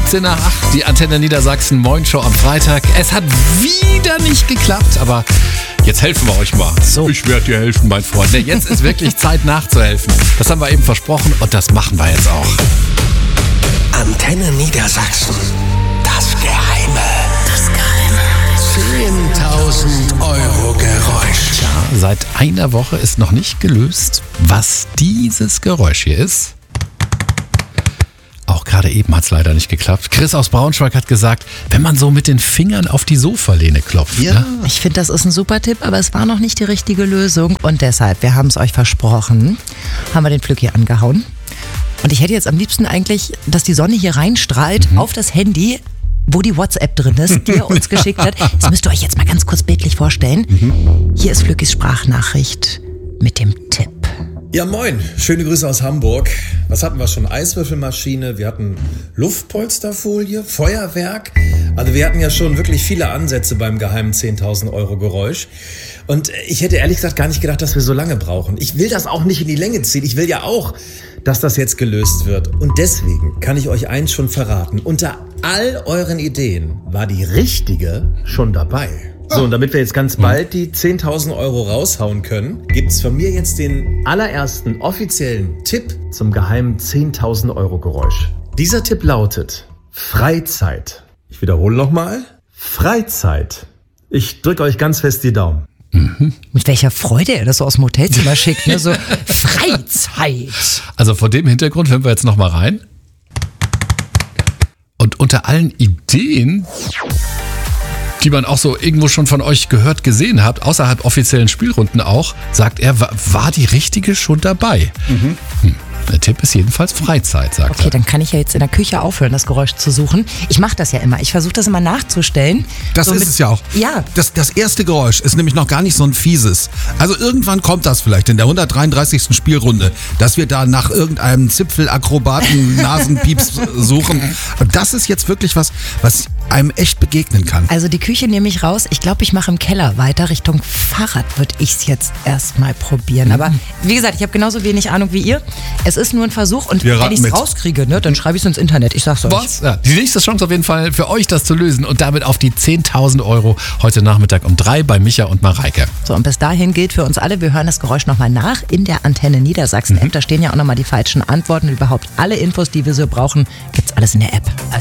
15 nach 8, die Antenne Niedersachsen Morgenshow am Freitag. Es hat wieder nicht geklappt, aber jetzt helfen wir euch mal. So. Ich werde dir helfen, mein Freund. Nee, jetzt ist wirklich Zeit nachzuhelfen. Das haben wir eben versprochen und das machen wir jetzt auch. Antenne Niedersachsen. Das Geheime. 10.000 Euro Geräusch. Ja, seit einer Woche ist noch nicht gelöst, was dieses Geräusch hier ist. Auch gerade eben hat es leider nicht geklappt. Chris aus Braunschweig hat gesagt, wenn man so mit den Fingern auf die Sofalehne klopft. Ja. Ne? Ich finde, das ist ein super Tipp, aber es war noch nicht die richtige Lösung. Und deshalb, wir haben es euch versprochen, haben wir den Pflück hier angehauen. Und ich hätte jetzt am liebsten eigentlich, dass die Sonne hier reinstrahlt auf das Handy, wo die WhatsApp drin ist, die er uns geschickt hat. Das müsst ihr euch jetzt mal ganz kurz bildlich vorstellen. Hier ist Flückis Sprachnachricht mit dem Tipp. Ja, moin. Schöne Grüße aus Hamburg. Was hatten wir schon? Eiswürfelmaschine, wir hatten Luftpolsterfolie, Feuerwerk. Also wir hatten ja schon wirklich viele Ansätze beim geheimen 10.000 Euro Geräusch. Und ich hätte ehrlich gesagt gar nicht gedacht, dass wir so lange brauchen. Ich will das auch nicht in die Länge ziehen. Ich will ja auch, dass das jetzt gelöst wird. Und deswegen kann ich euch eins schon verraten. Unter all euren Ideen war die richtige schon dabei. So, und damit wir jetzt ganz bald die 10.000 Euro raushauen können, gibt's von mir jetzt den allerersten offiziellen Tipp zum geheimen 10.000 Euro Geräusch. Dieser Tipp lautet Freizeit. Ich wiederhole nochmal. Freizeit. Ich drücke euch ganz fest die Daumen. Mit welcher Freude er das so aus dem Hotelzimmer schickt, ne? So Freizeit. Also vor dem Hintergrund hören wir jetzt nochmal rein. Und unter allen Ideen, die man auch so irgendwo schon von euch gehört, gesehen habt, außerhalb offiziellen Spielrunden auch, sagt er, war die richtige schon dabei. Der Tipp ist jedenfalls Freizeit, sagt er. Okay, dann kann ich ja jetzt in der Küche aufhören, das Geräusch zu suchen. Ich mache das ja immer. Ich versuche das immer nachzustellen. Das so ist es ja auch. Ja. Das erste Geräusch ist nämlich noch gar nicht so ein fieses. Also irgendwann kommt das vielleicht in der 133. Spielrunde, dass wir da nach irgendeinem Zipfelakrobaten Nasenpieps suchen. Und das ist jetzt wirklich was einem echt begegnen kann. Also die Küche nehme ich raus. Ich glaube, ich mache im Keller weiter. Richtung Fahrrad würde ich es jetzt erstmal probieren. Aber wie gesagt, ich habe genauso wenig Ahnung wie ihr. Es ist nur ein Versuch und Wir wenn raten ich es mit. rauskriege, ne, dann schreibe ich es ins Internet. Ich sag's euch. Was? Ja, die nächste Chance auf jeden Fall für euch, das zu lösen und damit auf die 10.000 Euro heute Nachmittag um 3 bei Micha und Mareike. So, und bis dahin gilt für uns alle, wir hören das Geräusch nochmal nach in der Antenne Niedersachsen-App. Da stehen ja auch nochmal die falschen Antworten. Überhaupt alle Infos, die wir so brauchen, gibt's alles in der App.